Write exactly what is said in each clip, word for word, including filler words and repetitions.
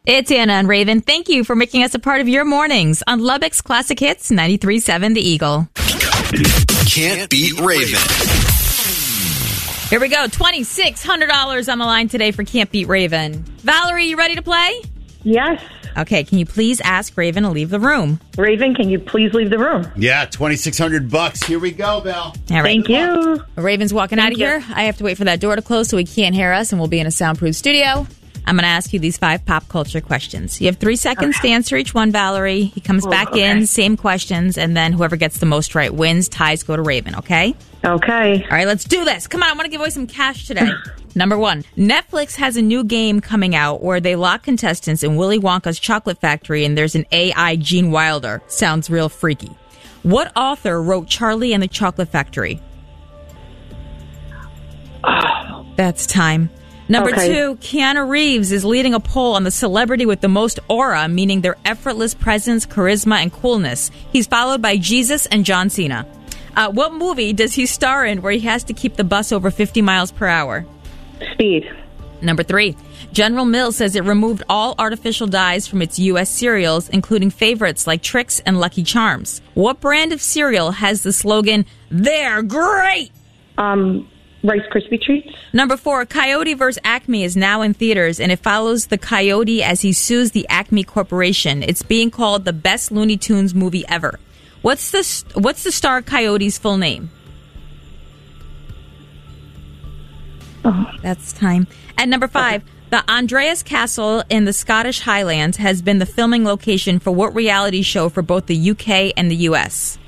It's Anna and Raven. Thank you for making us a part of your mornings on Lubbock's Classic Hits ninety-three point seven The Eagle. Can't beat Raven. Here we go. twenty-six hundred dollars on the line today for Can't Beat Raven. Valerie, you ready to play? Yes. Okay, can you please ask Raven to leave the room? Raven, can you please leave the room? Yeah, twenty-six hundred bucks. Here we go, Val. All right. Thank you. Raven's walking Thank out of you. here. I have to wait for that door to close so he can't hear us, and we'll be in a soundproof studio. I'm going to ask you these five pop culture questions. You have three seconds Okay. to answer each one, Valerie. He comes Oh, back okay. in, same questions, and then whoever gets the most right wins. Ties go to Raven, okay? Okay. All right, let's do this. Come on, I want to give away some cash today. Number one, Netflix has a new game coming out where they lock contestants in Willy Wonka's chocolate factory and there's an A I Gene Wilder. Sounds real freaky. What author wrote Charlie and the Chocolate Factory? That's time. Number Okay. two, Keanu Reeves is leading a poll on the celebrity with the most aura, meaning their effortless presence, charisma, and coolness. He's followed by Jesus and John Cena. Uh, what movie does he star in where he has to keep the bus over fifty miles per hour? Speed. Number three, General Mills says it removed all artificial dyes from its U S cereals, including favorites like Trix and Lucky Charms. What brand of cereal has the slogan, "They're great"? Um, Rice Krispie Treats. Number four, Coyote versus. Acme is now in theaters, and it follows the Coyote as he sues the Acme Corporation. It's being called the best Looney Tunes movie ever. What's the What's the star Coyote's full name? Oh. That's time. At number five, the Andreas Castle in the Scottish Highlands has been the filming location for what reality show for both the U K and the U S?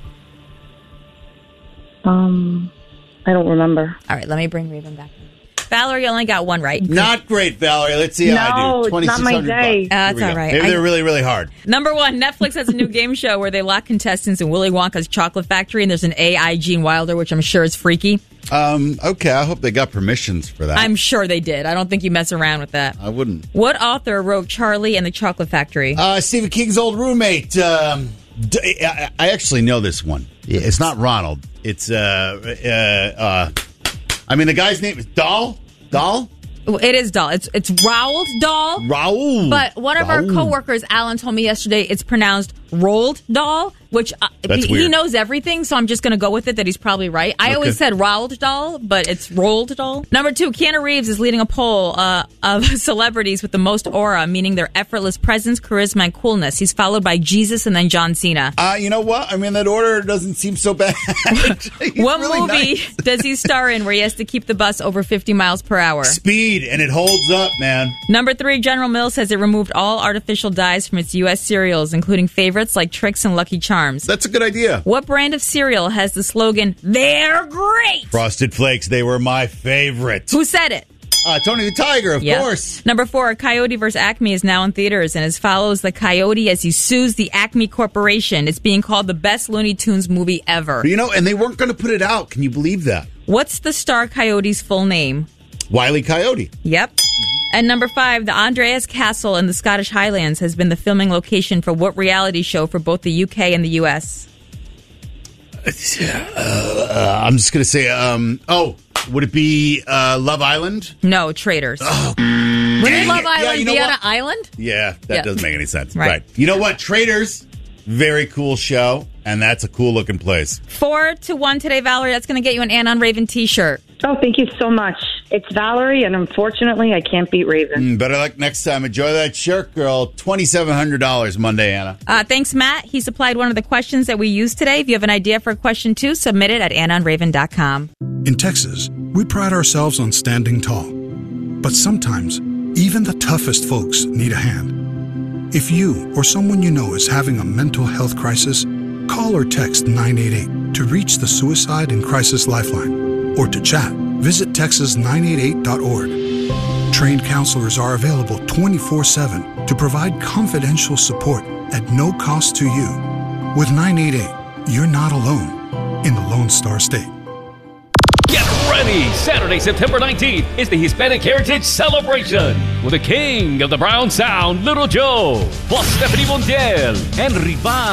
Um, I don't remember. All right, let me bring Raven back. Valerie only got one right. Not great, Valerie. Let's see how No, I do. it's not my day. bucks. Uh, Here that's we go. all right. Maybe I- they're really, really hard. Number one, Netflix has a new game show where they lock contestants in Willy Wonka's chocolate factory, and there's an A I Gene Wilder, which I'm sure is freaky. Um, okay, I hope they got permissions for that. I'm sure they did. I don't think you mess around with that. I wouldn't. What author wrote Charlie and the Chocolate Factory? Uh, Stephen King's old roommate. Um, d- I I actually know this one. It's not Ronald. It's, uh, uh, uh, I mean, the guy's name is Dahl? Dahl? It is Dahl. It's it's Roald Dahl. Raoul. But one of our Raoul. coworkers, Alan, told me yesterday it's pronounced Roald Dahl, which uh, That's he, he weird. knows everything, so I'm just going to go with it that he's probably right. I Okay. always said Roald Dahl, but it's Roald Dahl. Number two, Keanu Reeves is leading a poll uh, of celebrities with the most aura, meaning their effortless presence, charisma, and coolness. He's followed by Jesus and then John Cena. Uh, you know what? I mean, that order doesn't seem so bad. He's What really movie nice. does he star in where he has to keep the bus over fifty miles per hour? Speed, and it holds up, man. Number three, General Mills says it removed all artificial dyes from its U S cereals, including favorites like Trix and Lucky Charms. That's a good idea. What brand of cereal has the slogan, "They're great"? Frosted Flakes, they were my favorite. Who said it? Uh, Tony the Tiger, of Yep. course. Number four, Coyote versus. Acme is now in theaters and as follows the Coyote as he sues the Acme Corporation. It's being called the best Looney Tunes movie ever. You know, and they weren't going to put it out. Can you believe that? What's the star Coyote's full name? Wile E. Coyote. Yep. And number five, the Andreas Castle in the Scottish Highlands has been the filming location for what reality show for both the U K and the U S? Uh, I'm just going to say, um, oh, would it be uh, Love Island? No, Traitors. Oh, Wouldn't dang Love it. Island Yeah, you know be what? on an island? Yeah, that Yeah. doesn't make any sense. Right. Right. You know what? Traders, very cool show, and that's a cool looking place. Four to one today, Valerie. That's going to get you an Ann on Raven t-shirt. Oh, thank you so much. It's Valerie, and unfortunately, I can't beat Raven. Mm, better luck next time. Enjoy that shirt, girl. twenty-seven hundred dollars Monday, Anna. Uh, thanks, Matt. He supplied one of the questions that we used today. If you have an idea for a question, too, submit it at ann on raven dot com. In Texas, we pride ourselves on standing tall. But sometimes, even the toughest folks need a hand. If you or someone you know is having a mental health crisis, call or text nine eight eight to reach the Suicide and Crisis Lifeline. Or to chat, visit texas nine eight eight dot org. Trained counselors are available twenty-four seven to provide confidential support at no cost to you. With nine eight eight, you're not alone in the Lone Star State. Get ready! Saturday, September nineteenth is the Hispanic Heritage Celebration with the king of the Brown Sound, Little Joe, plus Stephanie Montiel and Rival.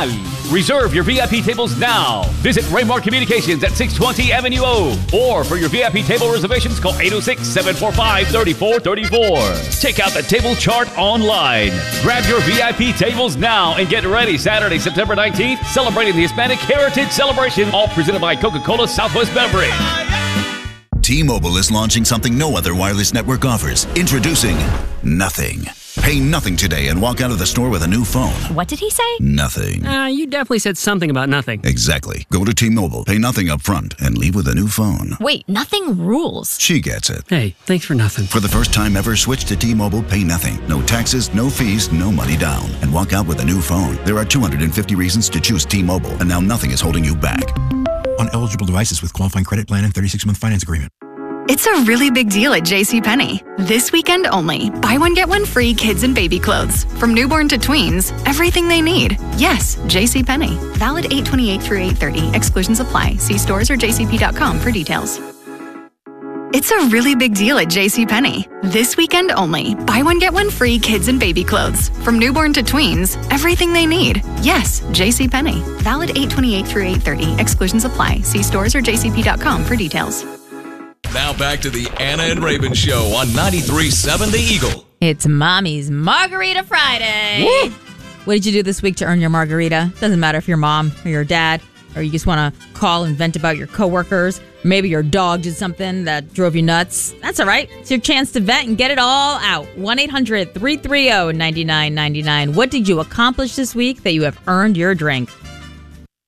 Reserve your V I P tables now. Visit Raymar Communications at six twenty Avenue O. Or for your V I P table reservations, call eight oh six, seven four five, three four three four. Check out the table chart online. Grab your V I P tables now and get ready Saturday, September nineteenth, celebrating the Hispanic Heritage Celebration, all presented by Coca-Cola Southwest Beverage. T-Mobile is launching something no other wireless network offers. Introducing Nothing. Pay nothing today and walk out of the store with a new phone. What did he say? Nothing. Uh, you definitely said something about nothing. Exactly. Go to T-Mobile, pay nothing up front, and leave with a new phone. Wait, nothing rules. She gets it. Hey, thanks for nothing. For the first time ever, switch to T-Mobile, pay nothing. No taxes, no fees, no money down. And walk out with a new phone. There are two hundred fifty reasons to choose T-Mobile, and now nothing is holding you back. On eligible devices with qualifying credit plan and thirty-six month finance agreement. It's a really big deal at JCPenney. This weekend only. Buy one, get one free kids and baby clothes. From newborn to tweens, everything they need. Yes, JCPenney. Valid eight twenty-eight through eight thirty. Exclusions apply. See stores or j c p dot com for details. It's a really big deal at JCPenney. This weekend only. Buy one, get one free kids and baby clothes. From newborn to tweens, everything they need. Yes, JCPenney. Valid eight twenty-eight through eight thirty. Exclusions apply. See stores or j c p dot com for details. Now back to the Anna and Raven Show on ninety-three point seven The Eagle. It's Mommy's Margarita Friday. Woo! What did you do this week to earn your margarita? Doesn't matter if you're mom or your dad, or you just want to call and vent about your coworkers. Maybe your dog did something that drove you nuts. That's all right. It's your chance to vent and get it all out. one eight hundred three three zero nine nine nine nine. What did you accomplish this week that you have earned your drink?